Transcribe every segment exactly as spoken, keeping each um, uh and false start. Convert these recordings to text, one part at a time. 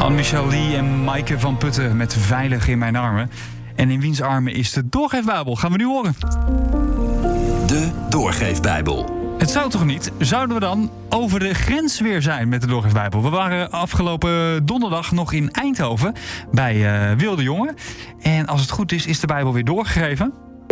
Anne-Michel Lee en Maaike van Putten met Veilig in mijn armen. En in wiens armen is de Doorgeefbijbel? Gaan we nu horen. De Doorgeefbijbel. Het zou toch niet? Zouden we dan over de grens weer zijn met de Doorgeefbijbel? We waren afgelopen donderdag nog in Eindhoven bij uh, Wilde Jongen. En als het goed is, is de Bijbel weer doorgegeven.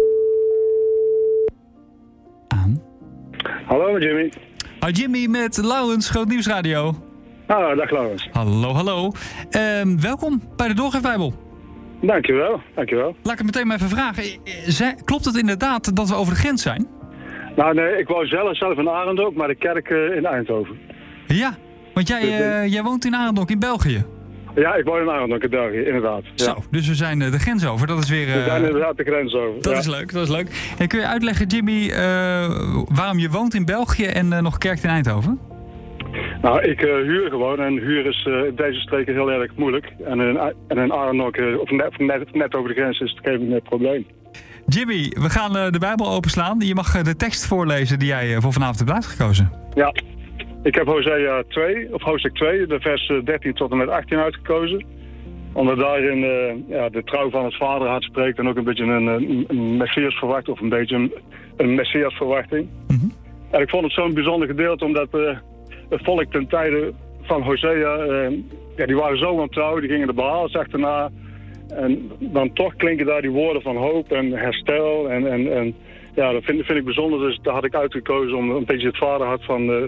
Aan. Hallo Jimmy. Hi Jimmy met Laurens, Groot Nieuwsradio. Ah, dag Laurens. Hallo, hallo. Uh, welkom bij de Doorgeefbijbel. Dankjewel, dankjewel. Laat ik het meteen maar even vragen. Klopt het inderdaad dat we over de grens zijn? Nou nee, ik woon zelf, zelf in Arendonk, maar de kerk uh, in Eindhoven. Ja, want jij, uh, jij woont in Arendonk in België. Ja, ik woon in Arendonk in België, inderdaad. Ja. Zo, dus we zijn uh, de grens over. Dat is weer... Uh, we zijn inderdaad de grens over. Dat ja. is leuk, dat is leuk. En kun je uitleggen, Jimmy, uh, waarom je woont in België en uh, nog kerkt in Eindhoven? Nou, ik uh, huur gewoon en huur is uh, in deze streken heel erg moeilijk. En in, en in Arendonk, uh, of net, net, net over de grens, is het geen probleem. Jimmy, we gaan uh, de Bijbel openslaan. Je mag uh, de tekst voorlezen die jij uh, voor vanavond hebt uitgekozen. Ja, ik heb Hosea twee, of hoofdstuk twee, de vers dertien tot en met achttien uitgekozen. Omdat daarin uh, ja, de trouw van het vaderhart spreekt en ook een beetje een, een, een messiasverwachting, of een beetje een, een messiasverwachting. Mm-hmm. En ik vond het zo'n bijzonder gedeelte, omdat uh, het volk ten tijde van Hosea, uh, ja, die waren zo ontrouw, die gingen de Baals achterna. En dan toch klinken daar die woorden van hoop en herstel. En, en, en ja, dat vind, vind ik bijzonder. Dus daar had ik uitgekozen om een beetje het vaderhart van... Uh,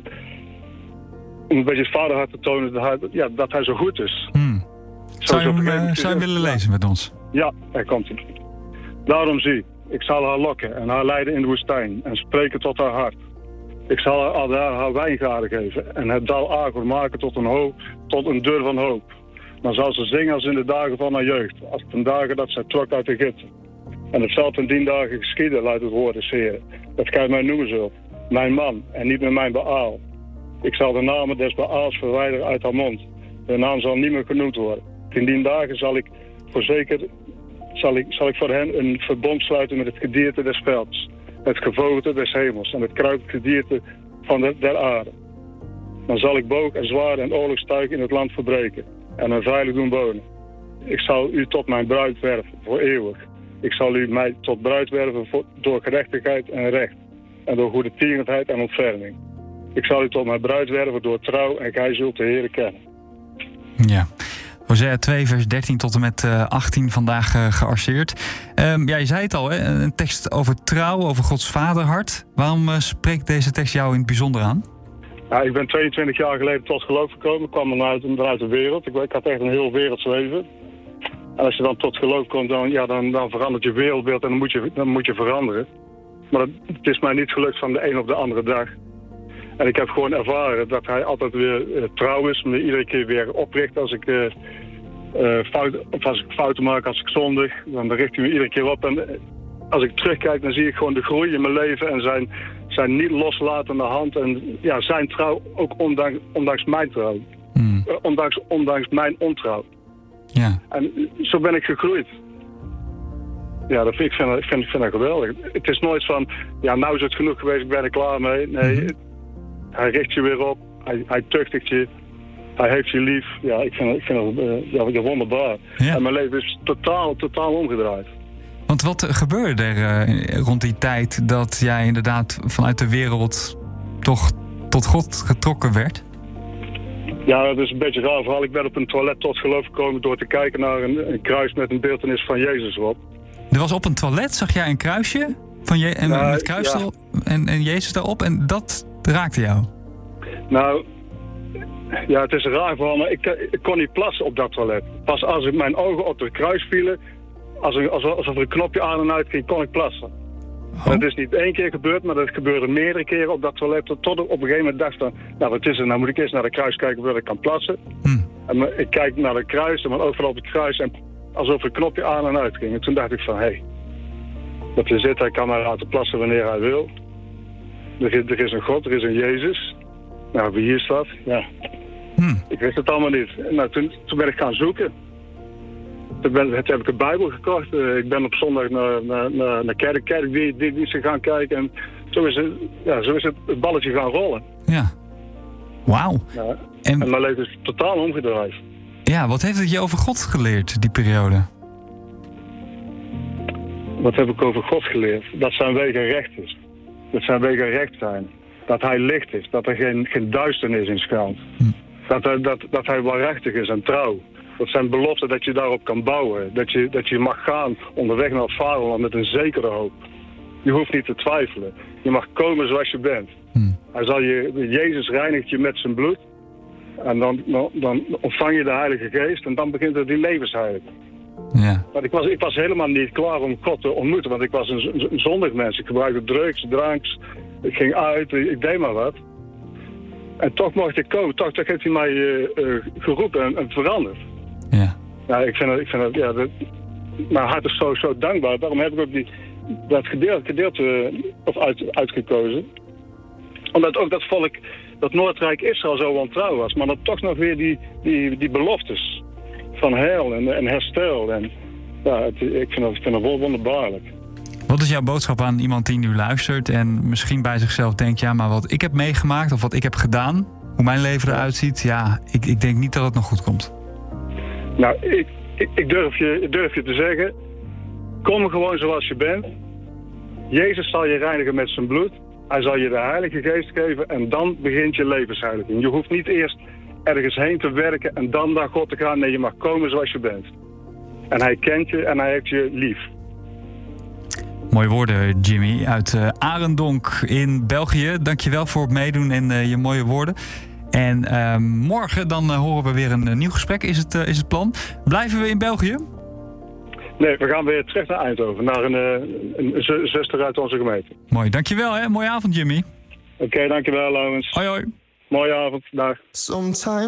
om een beetje het vaderhart te tonen dat hij, ja, dat hij zo goed is. Hmm. Zou je hem, uh, zou je willen lezen met ons? Ja, daar komt hij. Daarom zie, ik zal haar lokken en haar leiden in de woestijn en spreken tot haar hart. Ik zal haar, haar, haar wijngaarden geven en het dal Agor maken tot een, hoop, tot een deur van hoop. Dan zal ze zingen als in de dagen van haar jeugd, als ten dagen dat zij trok uit Egypte. En het zal ten dien dagen geschieden, luidt het woord des Heren, dat gij mij noemen zult, mijn man, en niet meer mijn Baal. Ik zal de namen des Baals verwijderen uit haar mond. De naam zal niet meer genoemd worden. Ten dien dagen zal ik voorzeker, zal ik, zal ik voor hen een verbond sluiten met het gedierte des velds, het gevogelte des hemels en het kruipend gedierte van de, der aarde. Dan zal ik boog en zwaard en oorlogstuig in het land verbreken en er veilig doen wonen. Ik zal u tot mijn bruid werven voor eeuwig. Ik zal u mij tot bruid werven voor, door gerechtigheid en recht en door goedertierenheid en ontferming. Ik zal u tot mijn bruid werven door trouw en gij zult de Heere kennen. Ja, Hosea twee vers dertien tot en met uh, achttien vandaag uh, gearseerd. Um, ja, je zei het al, hè? Een tekst over trouw, over Gods vaderhart. Waarom uh, spreekt deze tekst jou in het bijzonder aan? Ja, ik ben tweeëntwintig jaar geleden tot geloof gekomen. Ik kwam vanuit, vanuit de wereld. Ik, ik had echt een heel werelds leven. En als je dan tot geloof komt, dan, ja, dan, dan verandert je wereldbeeld en dan moet je, dan moet je veranderen. Maar het, het is mij niet gelukt van de een op de andere dag. En ik heb gewoon ervaren dat hij altijd weer uh, trouw is, me iedere keer weer opricht als ik, uh, uh, fout, of als ik fouten maak, als ik zondig. Dan richt hij me iedere keer op. En uh, als ik terugkijk, dan zie ik gewoon de groei in mijn leven en zijn, zijn niet loslatende hand. En ja, zijn trouw ook ondanks, ondanks mijn trouw. Mm. Uh, ondanks, ondanks mijn ontrouw. Ja. En uh, zo ben ik gegroeid. Ja, dat vind ik, vind, vind, vind ik geweldig. Het is nooit van, ja, nou is het genoeg geweest, ik ben er klaar mee. Nee. Mm-hmm. Hij richt je weer op, hij, hij tuchtigt je, hij heeft je lief. Ja, ik vind, ik vind het uh, ja, wonderbaar. Ja. En mijn leven is totaal, totaal omgedraaid. Want wat gebeurde er uh, rond die tijd dat jij inderdaad vanuit de wereld toch tot God getrokken werd? Ja, dat is een beetje raar verhaal. Ik ben op een toilet tot geloof gekomen door te kijken naar een, een kruis met een beeltenis van Jezus erop. Er was op een toilet, zag jij een kruisje van je, en, uh, met kruis ja. erop, en, en Jezus daarop en dat... raakte jou? Nou, ja, het is een raar verhaal, maar ik, ik kon niet plassen op dat toilet. Pas als ik mijn ogen op het kruis vielen, als er, alsof er een knopje aan en uit ging, kon ik plassen. Oh. Dat is niet één keer gebeurd, maar dat gebeurde meerdere keren op dat toilet. Tot, tot ik op een gegeven moment dacht van, nou wat is er, nou moet ik eerst naar de kruis kijken waar ik kan plassen. Hmm. En ik kijk naar de kruis en mijn oog valt op het kruis en alsof er een knopje aan en uit ging. En toen dacht ik van, hé, hey, dat je zit, hij kan mij laten plassen wanneer hij wil. Er is, er is een God, er is een Jezus. Nou, wie hier staat, ja. Hmm. Ik wist het allemaal niet. Nou, toen, toen ben ik gaan zoeken. Toen, ben, toen heb ik een Bijbel gekocht. Uh, ik ben op zondag naar, naar, naar, naar kerk, kerk die, die, die ze gaan kijken. En zo is, het, ja, zo is het, het balletje gaan rollen. Ja. Wauw. Ja. En, en mijn leven is totaal omgedraaid. Ja, Ja, wat heeft het je over God geleerd, die periode? Wat heb ik over God geleerd? Dat zijn wegen recht is. Dat zijn wegen recht zijn. Dat hij licht is. Dat er geen, geen duisternis in schuilt. Hm. Dat, dat, dat hij waarachtig is en trouw. Dat zijn beloften dat je daarop kan bouwen. Dat je, dat je mag gaan onderweg naar het vaderland met een zekere hoop. Je hoeft niet te twijfelen. Je mag komen zoals je bent. Hm. Hij zal je, Jezus reinigt je met zijn bloed. En dan, dan, dan ontvang je de Heilige Geest en dan begint er die levensheiliging. Ja. Maar ik was, ik was helemaal niet klaar om God te ontmoeten, want ik was een, een zondig mens. Ik gebruikte drugs, dranks, ik ging uit, ik deed maar wat. En toch mocht ik komen, toch, toch heeft hij mij uh, uh, geroepen en, en veranderd. Ja. Ja, ik vind het, ik vind het ja, dat, mijn hart is zo, zo dankbaar. Daarom heb ik ook die, dat gedeelte, gedeelte of uit, uitgekozen. Omdat ook dat volk, dat Noordrijk Israël zo ontrouw was, maar dat toch nog weer die, die, die beloftes van heil en, en herstel. En, ja, het, ik vind dat, ik vind dat wel wonderbaarlijk. Wat is jouw boodschap aan iemand die nu luistert en misschien bij zichzelf denkt, ja, maar wat ik heb meegemaakt of wat ik heb gedaan, hoe mijn leven eruit ziet, ja, ik, ik denk niet dat het nog goed komt. Nou, ik, ik, ik, durf je, ik durf je te zeggen, kom gewoon zoals je bent. Jezus zal je reinigen met zijn bloed. Hij zal je de Heilige Geest geven en dan begint je levensheiliging. Je hoeft niet eerst ergens heen te werken en dan naar God te gaan. Nee, je mag komen zoals je bent. En hij kent je en hij heeft je lief. Mooie woorden, Jimmy, uit uh, Arendonk in België. Dankjewel voor het meedoen en uh, je mooie woorden. En uh, morgen dan uh, horen we weer een uh, nieuw gesprek, is het, uh, is het plan. Blijven we in België? Nee, we gaan weer terug naar Eindhoven, naar een, uh, een z- zuster uit onze gemeente. Mooi, dankjewel hè. Mooie avond, Jimmy. Oké, okay, dankjewel, Laurens. Hoi hoi. Mooie avond, dag.